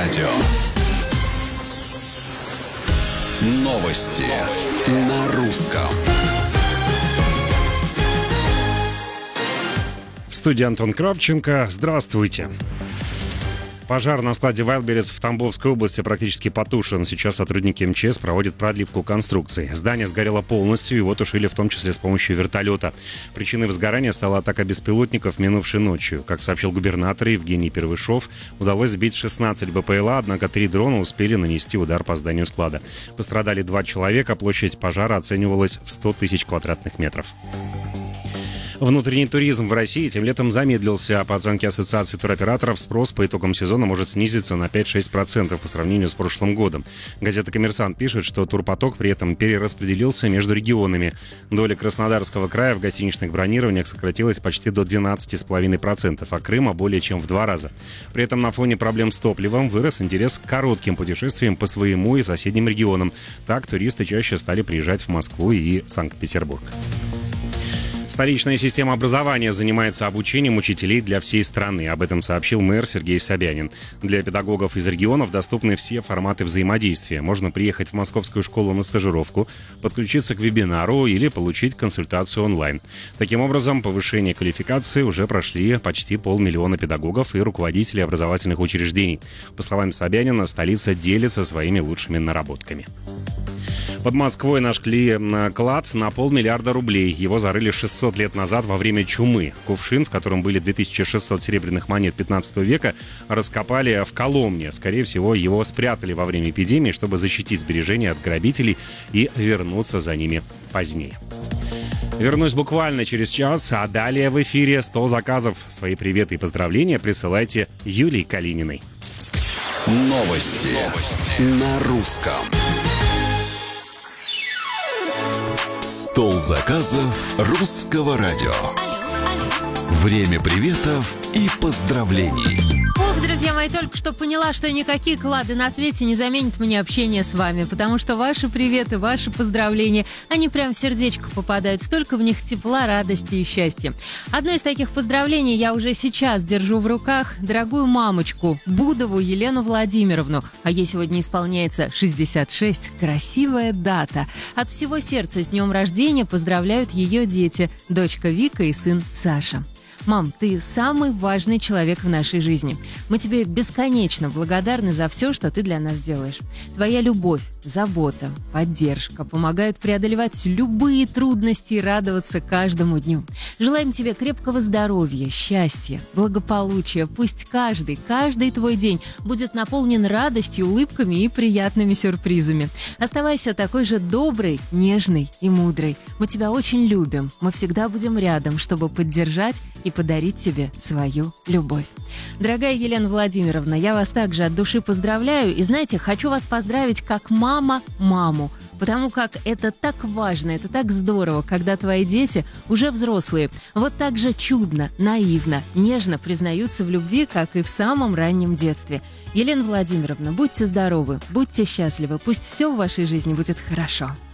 радио. Новости на русском. В студии Антон Кравченко. Здравствуйте. Пожар на складе Wildberries в Тамбовской области практически потушен. Сейчас сотрудники МЧС проводят продливку конструкций. Здание сгорело полностью, его тушили в том числе с помощью вертолета. Причиной возгорания стала атака беспилотников минувшей ночью. Как сообщил губернатор Евгений Первышов, удалось сбить 16 БПЛА, однако 3 дрона успели нанести удар по зданию склада. Пострадали 2 человека, площадь пожара оценивалась в 100 тысяч квадратных метров. Внутренний туризм в России этим летом замедлился. По оценке Ассоциации туроператоров, спрос по итогам сезона может снизиться на 5-6% по сравнению с прошлым годом. Газета «Коммерсант» пишет, что турпоток при этом перераспределился между регионами. Доля Краснодарского края в гостиничных бронированиях сократилась почти до 12,5%, а Крыма более чем в 2 раза. При этом на фоне проблем с топливом вырос интерес к коротким путешествиям по своему и соседним регионам. Так туристы чаще стали приезжать в Москву и Санкт-Петербург. Столичная система образования занимается обучением учителей для всей страны. Об этом сообщил мэр Сергей Собянин. Для педагогов из регионов доступны все форматы взаимодействия. Можно приехать в московскую школу на стажировку, подключиться к вебинару или получить консультацию онлайн. Таким образом, повышение квалификации уже прошли почти 500 000 педагогов и руководителей образовательных учреждений. По словам Собянина, столица делится своими лучшими наработками. Под Москвой нашли клад на 500 миллиарда рублей. Его зарыли 600 лет назад во время чумы. Кувшин, в котором были 2600 серебряных монет 15 века, раскопали в Коломне. Скорее всего, его спрятали во время эпидемии, чтобы защитить сбережения от грабителей и вернуться за ними позднее. Вернусь буквально через час, а далее в эфире 100 заказов. Свои приветы и поздравления присылайте Юлии Калининой. Новости на русском. Стол заказов русского радио. Время приветов и поздравлений. Ох, друзья мои, только что поняла, что никакие клады на свете не заменят мне общение с вами, потому что ваши приветы, ваши поздравления, они прям в сердечко попадают, столько в них тепла, радости и счастья. Одно из таких поздравлений я уже сейчас держу в руках, дорогую мамочку Будову Елену Владимировну, а ей сегодня исполняется 66, красивая дата. От всего сердца с днем рождения поздравляют ее дети, дочка Вика и сын Саша. Мам, ты самый важный человек в нашей жизни. Мы тебе бесконечно благодарны за все, что ты для нас делаешь. Твоя любовь, забота, поддержка помогают преодолевать любые трудности и радоваться каждому дню. Желаем тебе крепкого здоровья, счастья, благополучия. Пусть каждый твой день будет наполнен радостью, улыбками и приятными сюрпризами. Оставайся такой же доброй, нежной и мудрой. Мы тебя очень любим. Мы всегда будем рядом, чтобы поддержать и подарить тебе свою любовь. Дорогая Елена Владимировна, я вас также от души поздравляю. И знаете, хочу вас поздравить как мама маму. Потому как это так важно, это так здорово, когда твои дети уже взрослые. Вот так же чудно, наивно, нежно признаются в любви, как и в самом раннем детстве. Елена Владимировна, будьте здоровы, будьте счастливы. Пусть все в вашей жизни будет хорошо.